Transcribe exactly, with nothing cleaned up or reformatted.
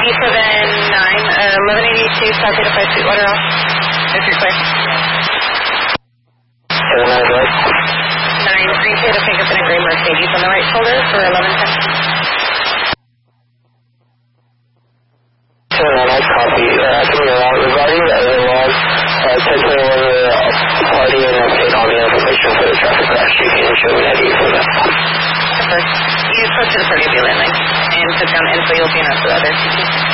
eighty-seven nine, uh, eleven eighty-two, South Data five Sweetwater off. If you're clear. seven nine right. nine three two to pick up in a gray Mercedes on the right shoulder for eleven ten. seven nine right, copy. Uh, asking you out regarding the other log, uh, taking over the party and update all the information for the traffic crash. You can show me that for that. First, you just go to the party of your landline and put down info, you'll be enough for the other.